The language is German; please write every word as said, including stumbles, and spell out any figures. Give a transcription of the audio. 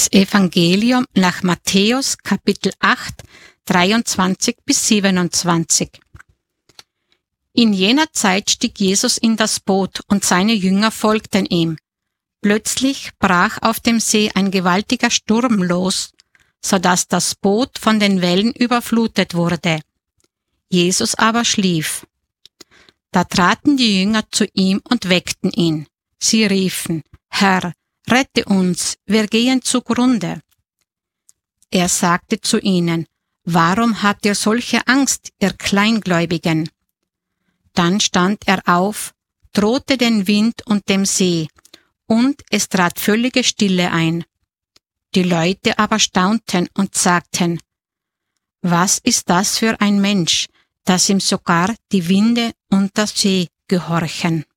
Das Evangelium nach Matthäus, Kapitel acht, dreiundzwanzig bis siebenundzwanzig. In jener Zeit stieg Jesus in das Boot und seine Jünger folgten ihm. Plötzlich brach auf dem See ein gewaltiger Sturm los, so dass das Boot von den Wellen überflutet wurde. Jesus aber schlief. Da traten die Jünger zu ihm und weckten ihn. Sie riefen: Herr, rette uns, wir gehen zugrunde. Er sagte zu ihnen: Warum habt ihr solche Angst, ihr Kleingläubigen? Dann stand er auf, drohte den Wind und dem See, und es trat völlige Stille ein. Die Leute aber staunten und sagten: Was ist das für ein Mensch, dass ihm sogar die Winde und der See gehorchen?